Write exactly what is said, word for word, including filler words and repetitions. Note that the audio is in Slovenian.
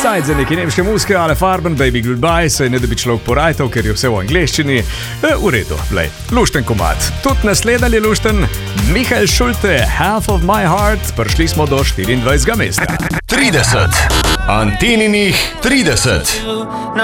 Inside za neke nemške muzike, ale Farben, Baby Goodbye, se ne da bi človek porajtal, ker je vse v angleščini. E, v redu, lej, lušten komad. Tudi naslednji je lušten, Michael Schulte, Half of My Heart, prišli smo do štiriindvajsetega mesta. trideset. Antininih trideset.